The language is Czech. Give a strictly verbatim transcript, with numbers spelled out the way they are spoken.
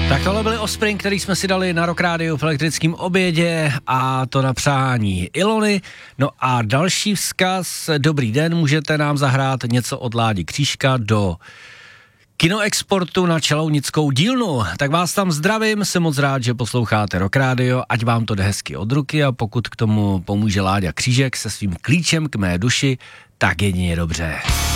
Tak tohle byly Offspring, který jsme si dali na Rock Radio v elektrickém obědě a to na přání Ilony. No a další vzkaz, dobrý den, můžete nám zahrát něco od Ládi Křížka do Kinoexportu na Čelounickou dílnu. Tak vás tam zdravím, jsem moc rád, že posloucháte Rock Radio, ať vám to jde hezky od ruky a pokud k tomu pomůže Láďa Křížek se svým klíčem k mé duši, tak jedině dobře.